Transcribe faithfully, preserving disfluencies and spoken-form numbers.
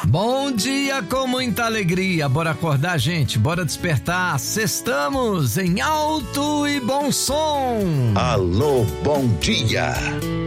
Bom dia com muita alegria, bora acordar, gente, bora despertar, sextamos em alto e bom som. Alô, bom dia.